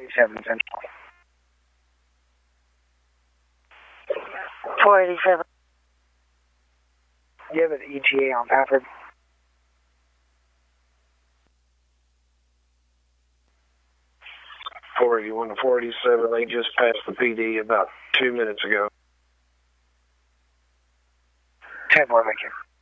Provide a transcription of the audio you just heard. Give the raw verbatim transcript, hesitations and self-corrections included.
eighty-seven Central. four eighty-seven. Do you have an E T A on Pafford? four eighty-one to four eighty-seven, they just passed the P D about two minutes ago. ten four, thank you.